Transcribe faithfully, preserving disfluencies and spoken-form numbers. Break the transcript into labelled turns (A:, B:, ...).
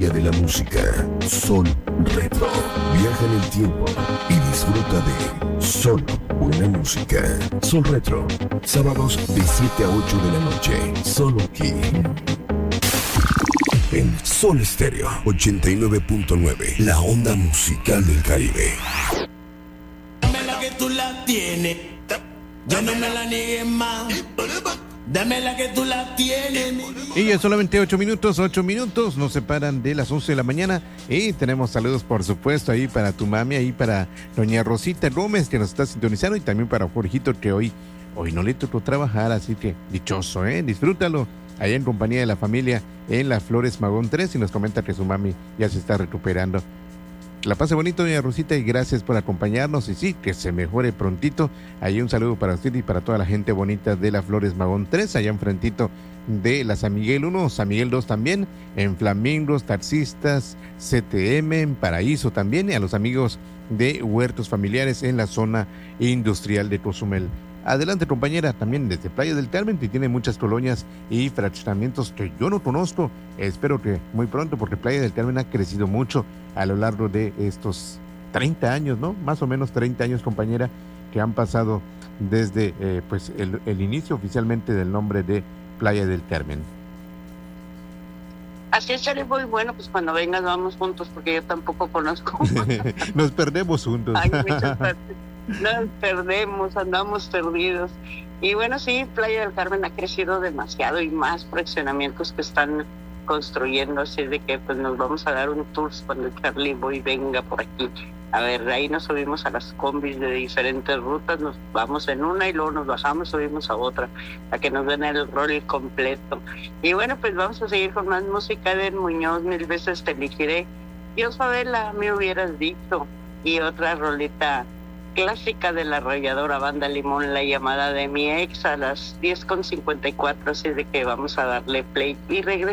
A: historia de la música. Sol Retro. Viaja en el tiempo y disfruta de solo buena música. Sol Retro. Sábados de siete a ocho de la noche. Solo aquí. En Sol Estéreo ochenta y nueve punto nueve. La onda musical del Caribe.
B: Dame la que tú la tienes. Ya no me la niegues más. Dame la que tú la tienes.
C: Y ya solamente ocho minutos, ocho minutos nos separan de las once de la mañana. Y tenemos saludos, por supuesto, ahí para tu mami, ahí para doña Rosita Gómez, que nos está sintonizando, y también para Jorgito, que hoy, hoy no le tocó trabajar, así que dichoso, ¿eh? Disfrútalo allá en compañía de la familia en las Flores Magón tres, y nos comenta que su mami ya se está recuperando. La pase bonito, doña Rosita, y gracias por acompañarnos. Y sí, que se mejore prontito. Ahí un saludo para usted y para toda la gente bonita de la Flores Magón tres, allá enfrentito de la San Miguel uno, San Miguel dos también, en Flamingos, Taxistas, C T M, en Paraíso también, y a los amigos de Huertos Familiares en la zona industrial de Cozumel. Adelante, compañera, también desde Playa del Carmen, que tiene muchas colonias y fraccionamientos que yo no conozco. Espero que muy pronto, porque Playa del Carmen ha crecido mucho a lo largo de estos treinta años, ¿no? Más o menos treinta años, compañera, que han pasado desde eh, pues el, el inicio oficialmente del nombre de Playa del Carmen.
D: Así es, Charlie, muy bueno, pues cuando vengas vamos juntos, porque yo tampoco conozco.
C: Nos perdemos juntos.
D: Hay muchas partes. Nos perdemos, andamos perdidos. Y bueno, sí, Playa del Carmen ha crecido demasiado, y más fraccionamientos que están construyendo, así de que pues nos vamos a dar un tour cuando el Charlie Boy venga por aquí. A ver, ahí nos subimos a las combis de diferentes rutas, nos vamos en una y luego nos bajamos, subimos a otra, a que nos den el rol completo. Y bueno, pues vamos a seguir con más música de Muñoz, Mil veces te elegiré. Dios, Fabela, me hubieras dicho. Y otra rolita clásica de la arrolladora Banda Limón, La llamada de mi ex, a las diez con cincuenta y cuatro, así de que vamos a darle play y regresamos.